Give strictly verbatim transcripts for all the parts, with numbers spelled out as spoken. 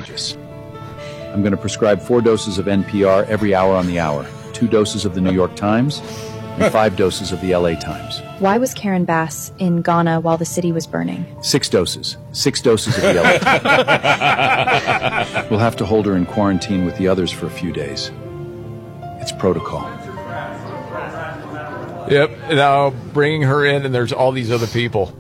contagious. I'm going to prescribe four doses of N P R every hour on the hour, two doses of the New York Times, and five doses of the L A Times. Why was Karen Bass in Ghana while the city was burning? Six doses. Six doses of the L A Times. We'll have to hold her in quarantine with the others for a few days. It's protocol. Yep. Now bringing her in, and there's all these other people.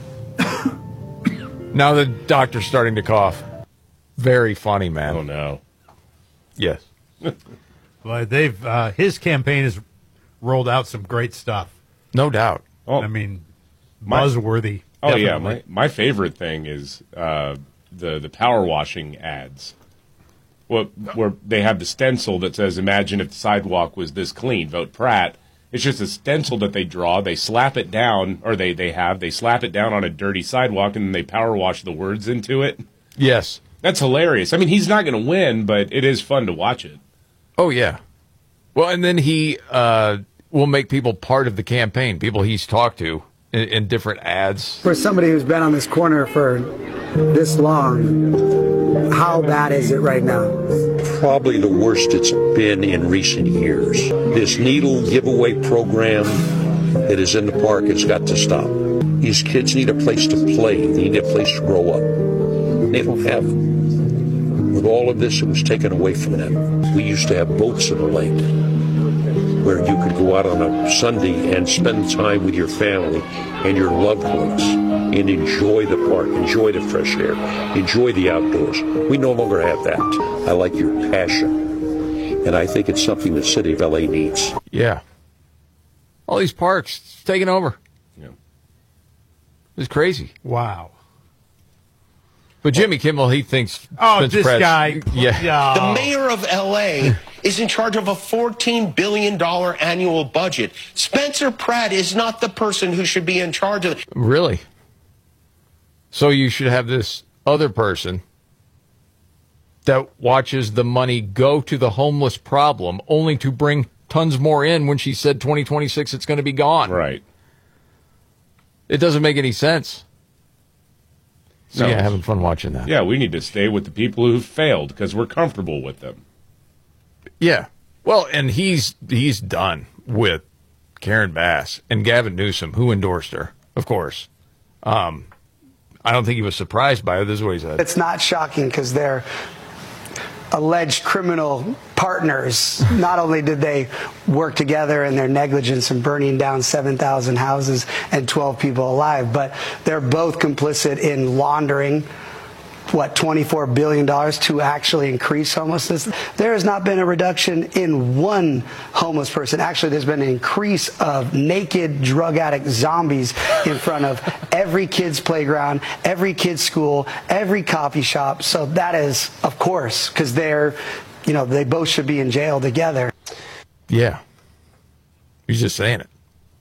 Now the doctor's starting to cough. Very funny, man. Oh, no. Yes. Well, they've uh, his campaign has rolled out some great stuff. No doubt. Oh, I mean, my, buzzworthy. Oh, definitely. yeah. My, my favorite thing is uh, the, the power washing ads. Well, where they have the stencil that says, imagine if the sidewalk was this clean, vote Pratt. It's just a stencil that they draw. They slap it down, or they, they have, they slap it down on a dirty sidewalk, and then they power wash the words into it. Yes. That's hilarious. I mean, he's not going to win, but it is fun to watch it. Oh, yeah. Well, and then he uh, will make people part of the campaign, people he's talked to in, in different ads. For somebody who's been on this corner for this long, how bad is it right now? Probably the worst it's been in recent years. This needle giveaway program that is in the park has got to stop. These kids need a place to play. They need a place to grow up. They don't have it. With all of this, it was taken away from them. We used to have boats in the lake where you could go out on a Sunday and spend time with your family and your loved ones and enjoy the park, enjoy the fresh air, enjoy the outdoors. We no longer have that. I like your passion, and I think it's something the city of L A needs. Yeah. All these parks, it's taking over. Yeah. It's crazy. Wow. But Jimmy Kimmel, he thinks... Oh, Spence this Pratt's, guy. Yeah. The mayor of L A is in charge of a fourteen billion dollars annual budget. Spencer Pratt is not the person who should be in charge of it. Really? So you should have this other person that watches the money go to the homeless problem, only to bring tons more in when she said twenty twenty-six it's going to be gone. Right. It doesn't make any sense. So, No. yeah, having fun watching that. Yeah, we need to stay with the people who've failed because we're comfortable with them. Yeah. Well, and he's he's done with Karen Bass and Gavin Newsom, who endorsed her, of course. Um, I don't think he was surprised by it. This is what he said. It's not shocking because they're alleged criminal partners. Not only did they work together in their negligence in burning down seven thousand houses and twelve people alive, but they're both complicit in laundering, what, twenty-four billion dollars to actually increase homelessness. There has not been a reduction in one homeless person. Actually, there's been an increase of naked drug addict zombies in front of every kid's playground, every kid's school, every coffee shop. So that is, of course, because they're, you know, they both should be in jail together. Yeah. He's just saying it.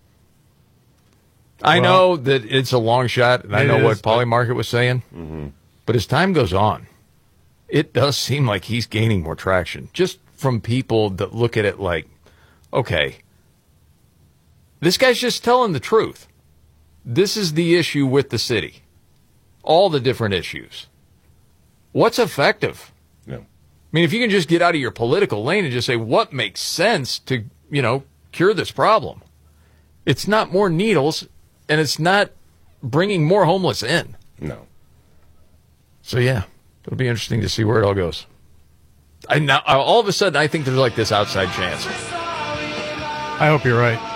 I Well, know that it's a long shot, and I it know what is, but- Polly Market was saying. Mm-hmm. But as time goes on, it does seem like he's gaining more traction. Just from people that look at it like, okay, this guy's just telling the truth. This is the issue with the city. All the different issues. What's effective? No. I mean, if you can just get out of your political lane and just say what makes sense to, you know, cure this problem. It's not more needles, and it's not bringing more homeless in. No. So, yeah, it'll be interesting to see where it all goes. I now all of a sudden, I think there's like this outside chance. I hope you're right.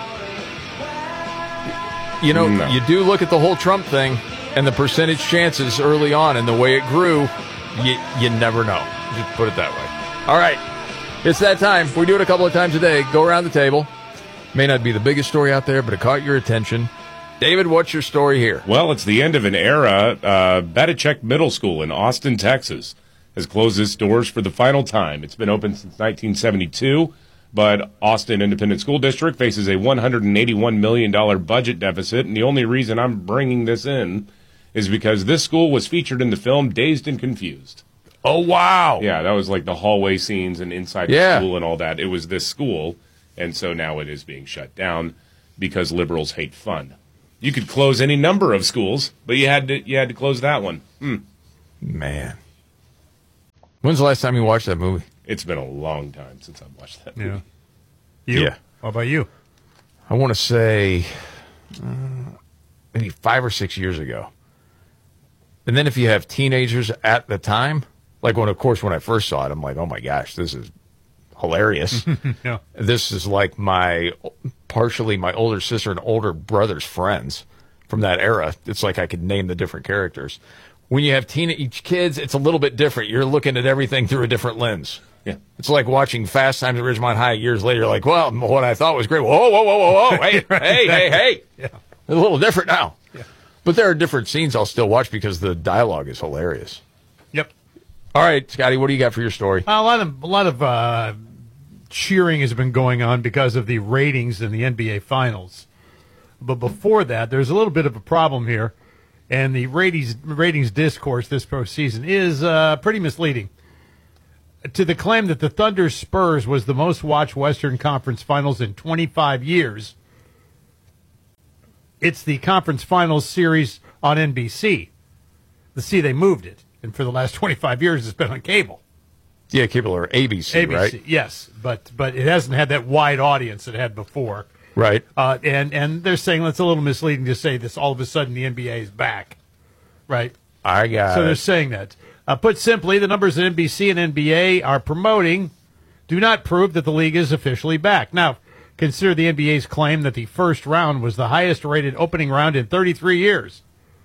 You know, No. you do look at the whole Trump thing and the percentage chances early on and the way it grew, you, you never know. Just put it that way. All right, it's that time. We do it a couple of times a day. Go around the table. May not be the biggest story out there, but it caught your attention. David, what's your story here? Well, it's the end of an era. Uh, Batichek Middle School in Austin, Texas, has closed its doors for the final time. It's been open since nineteen seventy-two, but Austin Independent School District faces a one hundred eighty-one million dollars budget deficit, and the only reason I'm bringing this in is because this school was featured in the film Dazed and Confused. Oh, wow. Yeah, that was like the hallway scenes and inside Yeah. the school and all that. It was this school, and so now it is being shut down because liberals hate fun. You could close any number of schools, but you had to you had to close that one. Hmm. Man. When's the last time you watched that movie? It's been a long time since I've watched that movie. Yeah. You? Yeah. How about you? I want to say uh, maybe five or six years ago. And then if you have teenagers at the time, like when, of course, when I first saw it, I'm like, oh my gosh, this is hilarious. Yeah. This is like my, partially my older sister and older brother's friends from that era. It's like I could name the different characters. When you have teenage kids, it's a little bit different. You're looking at everything through a different lens. Yeah. It's like watching Fast Times at Ridgemont High years later. You're like, well, what I thought was great. Whoa, whoa, whoa, whoa, whoa. Hey, Right, hey, hey, exactly. hey. Yeah. It's a little different now. Yeah. But there are different scenes I'll still watch because the dialogue is hilarious. Yep. All right, Scotty, what do you got for your story? A lot of a lot of uh, cheering has been going on because of the ratings in the N B A Finals. But before that, there's a little bit of a problem here, and the ratings ratings discourse this postseason is uh, pretty misleading. To the claim that the Thunder Spurs was the most watched Western Conference Finals in twenty-five years, it's the Conference Finals series on N B C. The see, they moved it, and for the last twenty-five years, it's been on cable. Yeah, cable or A B C, A B C, right? yes, but but it hasn't had that wide audience it had before. Right. Uh, and and they're saying that's a little misleading to say this. All of a sudden, the N B A is back, right? I got So they're it. saying that. Uh, put simply, the numbers that N B C and N B A are promoting do not prove that the league is officially back. Now, consider the N B A's claim that the first round was the highest-rated opening round in thirty-three years.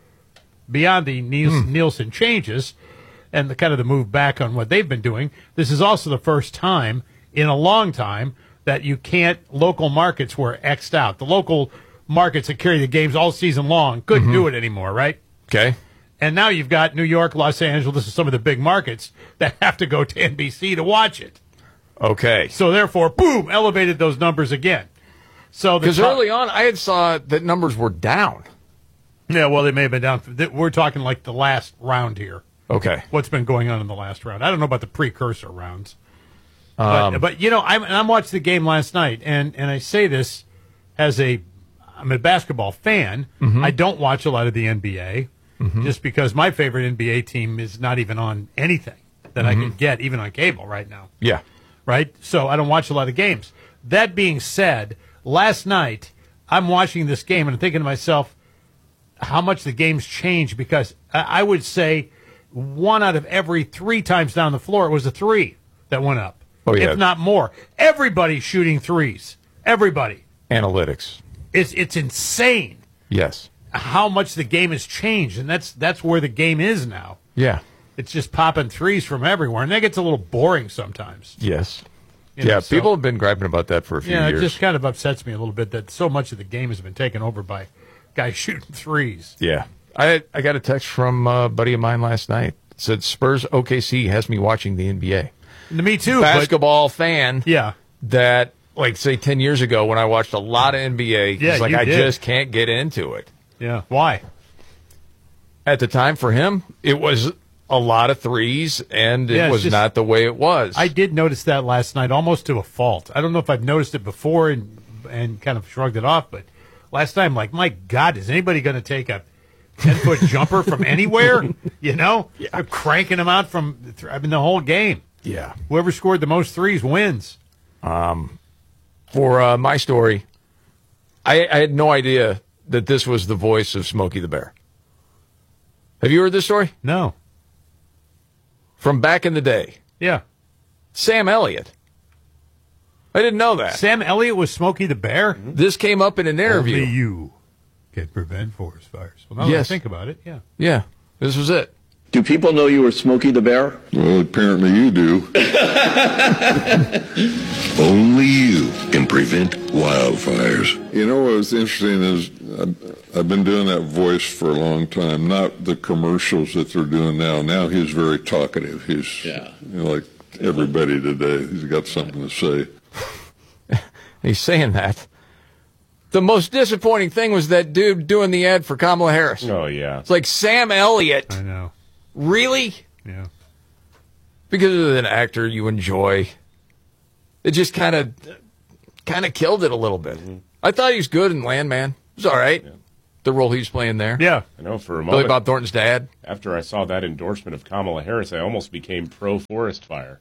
Beyond the Niels- Hmm. Nielsen changes and the kind of the move back on what they've been doing, this is also the first time in a long time that you can't, local markets were X'd out. The local markets that carry the games all season long couldn't do it anymore, right? Okay. And now you've got New York, Los Angeles, and some of the big markets that have to go to N B C to watch it. Okay. So therefore, boom, elevated those numbers again. So the Because top- early on, I had saw that numbers were down. yeah, well, they may have been down. We're talking like the last round here. Okay. What's been going on in the last round? I don't know about the precursor rounds. Um, But, but you know, I'm, and I'm watching the game last night, and, and I say this as a, I'm a basketball fan. Mm-hmm. I don't watch a lot of the N B A just because my favorite N B A team is not even on anything that I can get, even on cable right now. Yeah. Right? So I don't watch a lot of games. That being said, last night I'm watching this game and I'm thinking to myself how much the game's changed because I, I would say one out of every three times down the floor it was a three that went up. Oh, yeah. If not more. Everybody's shooting threes. Everybody. Analytics. It's it's insane Yes. how much the game has changed, and that's that's where the game is now. Yeah. It's just popping threes from everywhere, and that gets a little boring sometimes. Yes. You know, yeah, so- people have been griping about that for a few Yeah, years. it just kind of upsets me a little bit that so much of the game has been taken over by guys shooting threes. Yeah. I I got a text from a buddy of mine last night. It said Spurs O K C has me watching the N B A. And me too. But, Basketball fan yeah. that, like, say, ten years ago when I watched a lot of N B A, Yeah, he's like, you I did. just can't get into it. Yeah. Why? At the time, for him, it was a lot of threes, and it Yeah, it's was just- not the way it was. I did notice that last night, almost to a fault. I don't know if I've noticed it before and and kind of shrugged it off, but last time, like, my God, is anybody going to take a ten-foot jumper from anywhere? You know? Yeah. They're cranking them out from, I mean, the whole game. Yeah. Whoever scored the most threes wins. For uh, my story, I, I had no idea that this was the voice of Smokey the Bear. Have you heard this story? No. From back in the day. Yeah. Sam Elliott. I didn't know that. Sam Elliott was Smokey the Bear? This came up in an interview. Only you can prevent forest fires. Well, now that I Yes. think about it, yeah. Yeah, this was it. Do people know you were Smokey the Bear? Well, apparently you do. Only you can prevent wildfires. You know what was interesting is I've, I've been doing that voice for a long time, not the commercials that they're doing now. Now he's very talkative. He's Yeah. you know, like everybody today. He's got something to say. He's saying that. The most disappointing thing was that dude doing the ad for Kamala Harris. Oh, yeah. It's like Sam Elliott. I know. Really? Yeah. Because of an actor you enjoy. It just kind of kind of killed it a little bit. I thought he was good in Landman. It was all right. The role he's playing there. Yeah. I know for a Billy moment. Bob Thornton's dad. After I saw that endorsement of Kamala Harris, I almost became pro-forest fire.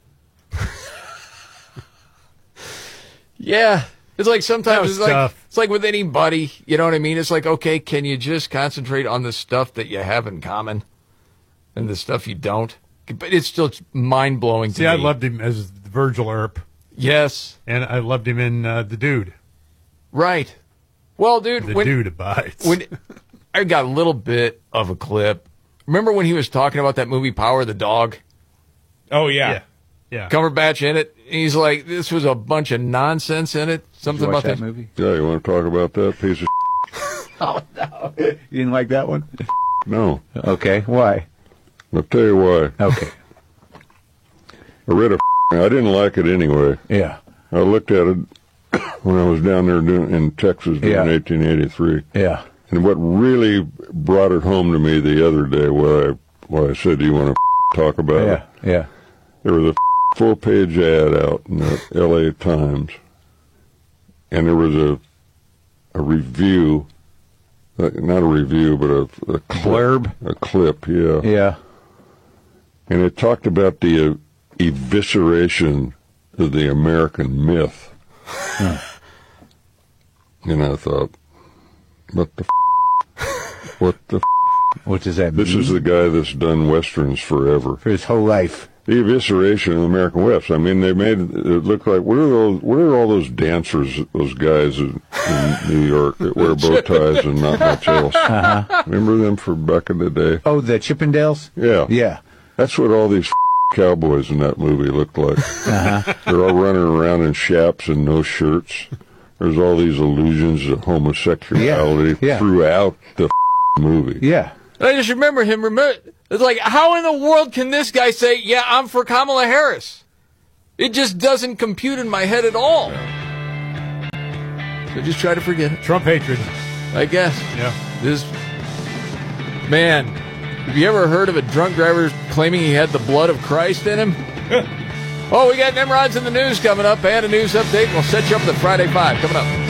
Yeah. It's like That sometimes was it's like tough. it's like with anybody, you know what I mean? It's like, okay, can you just concentrate on the stuff that you have in common and the stuff you don't? But it's still mind blowing to See, me. I loved him as Virgil Earp, Yes. and I loved him in uh, The Dude. Right. Well, dude, The when, Dude abides. when I got a little bit of a clip. Remember when he was talking about that movie Power of the Dog? Oh, yeah. yeah. Yeah. Cumberbatch in it. He's like, this was a bunch of nonsense in it. Did Something you watch about that movie? Yeah, you want to talk about that piece of Oh, no. You didn't like that one? No. Okay. Why? I'll tell you why. Okay. I read a I didn't like it anyway. Yeah. I looked at it when I was down there doing, in Texas Yeah. in eighteen eighty-three. Yeah. And what really brought it home to me the other day, why I, why I said, do you want to talk about it? Yeah. Yeah. There was a full-page ad out in the L A Times, and there was a a review, uh, not a review, but a, a clip, Blurb? a clip, yeah. Yeah. And it talked about the uh, evisceration of the American myth. And I thought, what the f-? What the f-? What does that This mean? is the guy that's done Westerns forever. For his whole life. The evisceration of the American West. I mean, they made it look like, what are those, what are all those dancers, those guys in, in New York that wear bow ties and not much else? Uh-huh. Remember them from back in the day? Oh, the Chippendales? Yeah. Yeah. That's what all these f- cowboys in that movie looked like. Uh-huh. They're all running around in chaps and no shirts. There's all these allusions to homosexuality Yeah, yeah. throughout the f- movie. Yeah. I just remember him. Remember, it's like, how in the world can this guy say, yeah, I'm for Kamala Harris? It just doesn't compute in my head at all. So just try to forget it, Trump hatred. I guess. Yeah. This, man, have you ever heard of a drunk driver claiming he had the blood of Christ in him? Oh, we got Nimrods in the news coming up and a news update. We'll set you up with the Friday Five coming up.